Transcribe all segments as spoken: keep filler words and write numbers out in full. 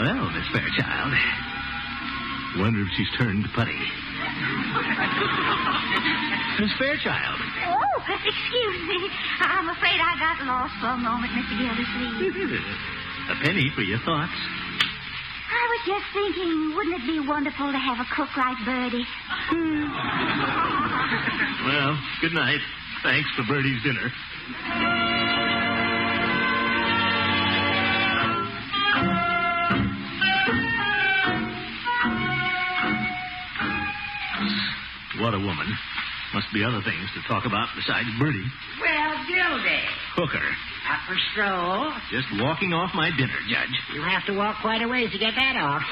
Well, Miss Fairchild, wonder if she's turned putty. Miss Fairchild. Oh, excuse me. I'm afraid I got lost for a moment, Mister Gildersleeve. A penny for your thoughts. I was just thinking, wouldn't it be wonderful to have a cook like Birdie? Well, good night. Thanks for Birdie's dinner. What a woman. Must be other things to talk about besides Birdie. Well, Gildy. Hooker. Up for stroll? Just walking off my dinner, Judge. You'll have to walk quite a ways to get that off.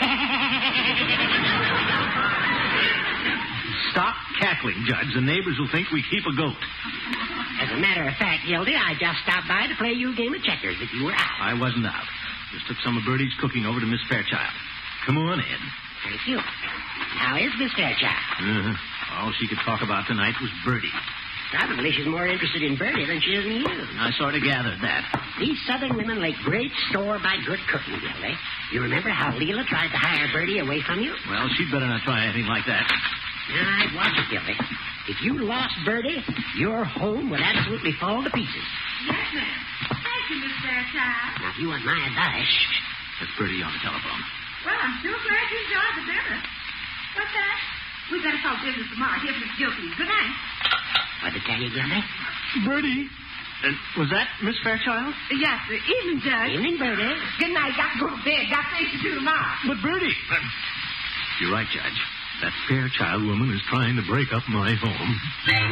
Stop cackling, Judge. The neighbors will think we keep a goat. As a matter of fact, Gildy, I just stopped by to play you a game of checkers if you were out. I wasn't out. Just took some of Birdie's cooking over to Miss Fairchild. Come on in. Thank you. How is Miss Fairchild? Uh, all she could talk about tonight was Birdie. Probably she's more interested in Birdie than she is in you. I sort of gathered that. These southern women lay great store by good cooking, Gildy. You remember how Leela tried to hire Birdie away from you? Well, she'd better not try anything like that. Now, I'd watch it, Gildy. If you lost Birdie, your home would absolutely fall to pieces. Yes, ma'am. Thank you, Miss Fairchild. Now, if you want my advice... That's Birdie on the telephone. Well, I'm sure glad you enjoyed the dinner. What's that? We better talk business tomorrow. Here's Miss Gildersleeve. Good night. What to tell you, Gildy? Birdie. And was that Miss Fairchild? Yes, sir. Evening, Judge. Evening, Birdie. Good night. Got to go to bed. Got things to do tomorrow. But Birdie. You're right, Judge. That Fairchild woman is trying to break up my home.